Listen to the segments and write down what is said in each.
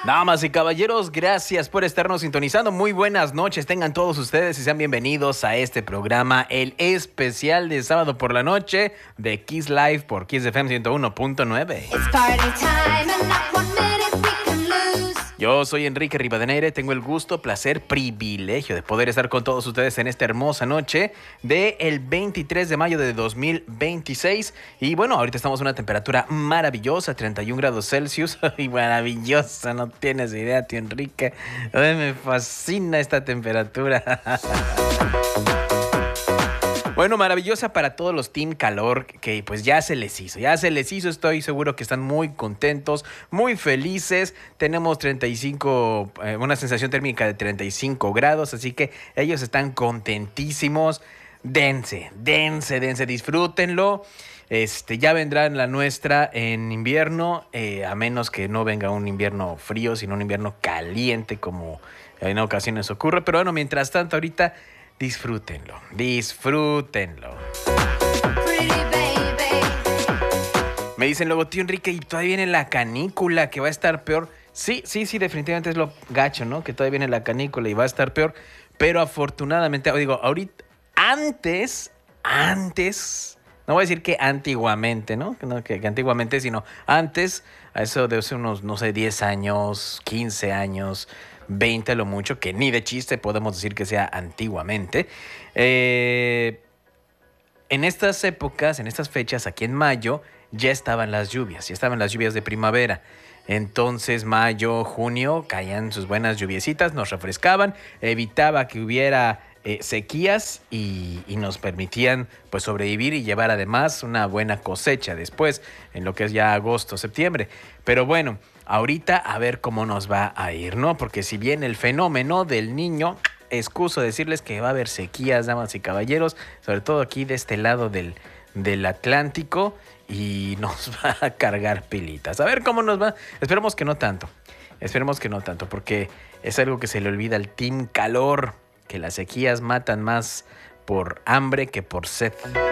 Damas y caballeros, gracias por estarnos sintonizando. Muy buenas noches, tengan todos ustedes y sean bienvenidos a este programa, el especial de sábado por la noche de Kiss Live por Kiss FM 101.9. Yo soy Enrique Rivadeneira, tengo el gusto, placer, privilegio de poder estar con todos ustedes en esta hermosa noche del 23 de mayo de 2026. Y bueno, ahorita estamos en una temperatura maravillosa, 31 grados Celsius. Y maravillosa, no tienes idea, tío Enrique. Ay, me fascina esta temperatura. Bueno, maravillosa para todos los Team Calor que pues ya se les hizo, estoy seguro que están muy contentos, muy felices, tenemos una sensación térmica de 35 grados, así que ellos están contentísimos, dense, disfrútenlo. Ya vendrá la nuestra en invierno, a menos que no venga un invierno frío, sino un invierno caliente como en ocasiones ocurre, pero bueno, mientras tanto ahorita disfrútenlo. Me dicen luego, tío Enrique, y todavía viene la canícula, que va a estar peor. Sí, definitivamente es lo gacho, ¿no? Que todavía viene la canícula y va a estar peor. Pero afortunadamente, digo, ahorita, antes, no voy a decir que antiguamente, ¿no? Que antiguamente, sino antes, a eso de hace unos, no sé, 10 años, 15 años, 20 a lo mucho, que ni de chiste podemos decir que sea antiguamente. En estas épocas, en estas fechas, aquí en mayo, ya estaban las lluvias de primavera. Entonces, mayo, junio, caían sus buenas lluviecitas, nos refrescaban, evitaba que hubiera sequías y nos permitían pues sobrevivir y llevar además una buena cosecha después, en lo que es ya agosto, septiembre. Pero bueno, ahorita a ver cómo nos va a ir, ¿no? Porque si bien el fenómeno del Niño, excuso decirles que va a haber sequías, damas y caballeros, sobre todo aquí de este lado del Atlántico, y nos va a cargar pilitas. A ver cómo nos va. Esperemos que no tanto, porque es algo que se le olvida al Team Calor, que las sequías matan más por hambre que por sed.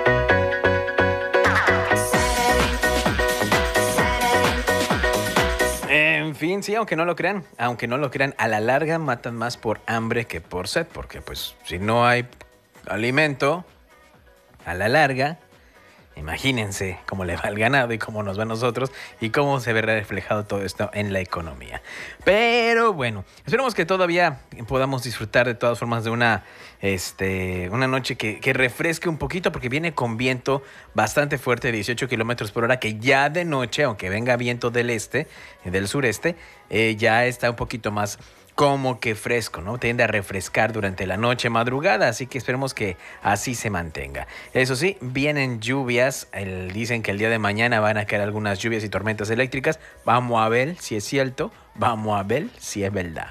En fin, sí, aunque no lo crean, a la larga matan más por hambre que por sed, porque pues si no hay alimento, a la larga, imagínense cómo le va al ganado y cómo nos va a nosotros y cómo se ve reflejado todo esto en la economía. Pero bueno, esperemos que todavía podamos disfrutar de todas formas de una noche que refresque un poquito, porque viene con viento bastante fuerte, 18 kilómetros por hora, que ya de noche, aunque venga viento del sureste, ya está un poquito más como que fresco, ¿no? Tiende a refrescar durante la noche, madrugada, así que esperemos que así se mantenga. Eso sí, vienen lluvias, dicen que el día de mañana van a caer algunas lluvias y tormentas eléctricas. Vamos a ver si es cierto, vamos a ver si es verdad.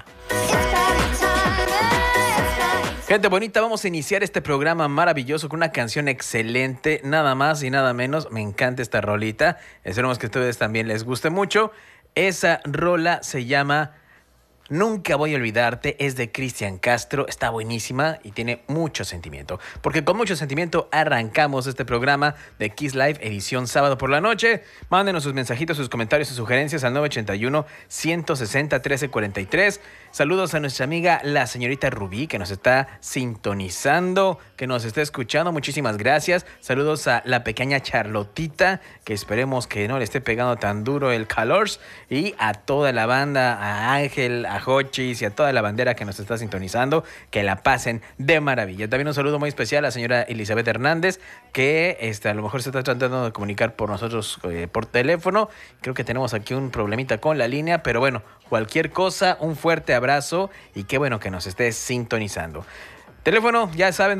Gente bonita, vamos a iniciar este programa maravilloso con una canción excelente, nada más y nada menos. Me encanta esta rolita, esperemos que a ustedes también les guste mucho. Esa rola se llama Nunca voy a olvidarte, es de Cristian Castro, está buenísima y tiene mucho sentimiento, porque con mucho sentimiento arrancamos este programa de Kiss Live, edición sábado por la noche. Mándenos sus mensajitos, sus comentarios, sus sugerencias al 981-160-1343. Saludos a nuestra amiga la señorita Rubí, que nos está sintonizando, que nos está escuchando, muchísimas gracias. Saludos a la pequeña Charlotita, que esperemos que no le esté pegando tan duro el calor, y a toda la banda, a Ángel, a Jochis y a toda la bandera que nos está sintonizando, que la pasen de maravilla. También un saludo muy especial a la señora Elizabeth Hernández, que a lo mejor se está tratando de comunicar por nosotros por teléfono. Creo que tenemos aquí un problemita con la línea, pero bueno, cualquier cosa, un fuerte abrazo y qué bueno que nos estés sintonizando. Teléfono, ya saben,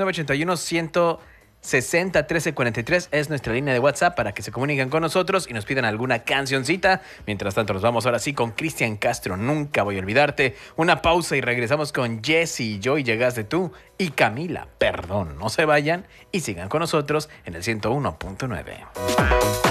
981-160-1343 es nuestra línea de WhatsApp para que se comuniquen con nosotros y nos pidan alguna cancioncita. Mientras tanto, nos vamos ahora sí con Cristian Castro, Nunca voy a olvidarte. Una pausa y regresamos con Jesse, Yo y Llegaste tú, y Camila, Perdón. No se vayan y sigan con nosotros en el 101.9.